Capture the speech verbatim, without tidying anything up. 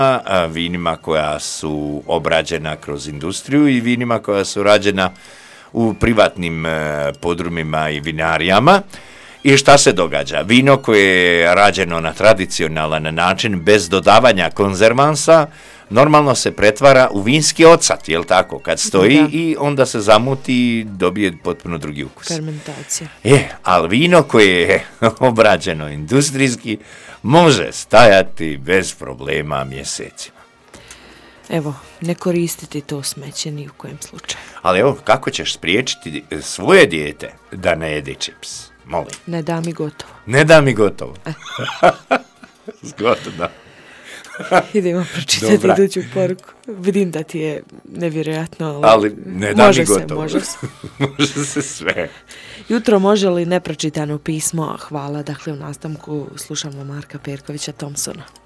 vinima koja su obrađena kroz industriju i vinima koja su rađena u privatnim podrumima i vinarijama. I šta se događa? Vino koje je rađeno na tradicionalan način, bez dodavanja konzervansa, normalno se pretvara u vinski ocat, jel tako, kad stoji da. I onda se zamuti i dobije potpuno drugi ukus. Fermentacija. Je, ali vino koje je obrađeno industrijski može stajati bez problema mjesecima. Evo, ne koristiti to smeće ni u kojem slučaju. Ali evo, kako ćeš spriječiti svoje dijete da ne jede čips? Molim. Ne da mi gotovo. Ne da mi gotovo. Zgodno. Idemo pročitati Dobra. iduću poruku. Vidim da ti je nevjerojatno, ali, ali ne da može mi gotovo. Se, može se. Može se sve. Jutro može li nepročitano pismo? Hvala. Dakle, u nastavku slušamo Marka Perkovića Thompsona.